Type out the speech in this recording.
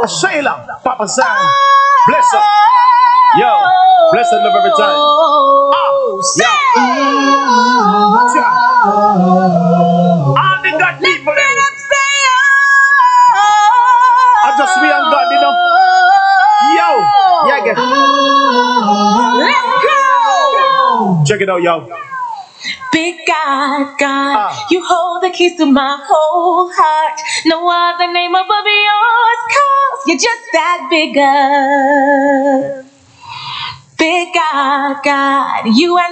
Shayla, Papa Sam, bless her. Yo, bless her love every time. Yo. All the God people. I just we and God, you know. Yo, yeah, get. Let's go. Check it out, yo. Big God, you hold the keys to my whole heart. No other name above yours, 'cause you're just that bigger. Big God, you and